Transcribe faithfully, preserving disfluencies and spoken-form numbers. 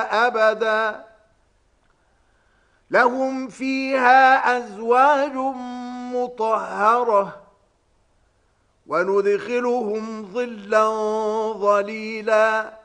أبدا لهم فيها أزواج مطهرة وندخلهم ظلا ظليلا